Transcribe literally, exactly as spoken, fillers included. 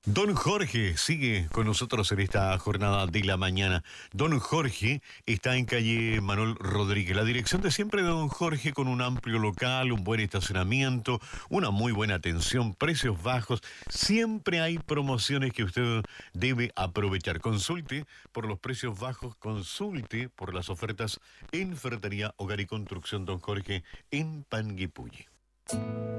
Don Jorge sigue con nosotros en esta jornada de la mañana. Don Jorge está en calle Manuel Rodríguez. La dirección de siempre de Don Jorge, con un amplio local, un buen estacionamiento, una muy buena atención, precios bajos. Siempre hay promociones que usted debe aprovechar. Consulte por los precios bajos, consulte por las ofertas en Ferretería, Hogar y Construcción Don Jorge en Panguipulli.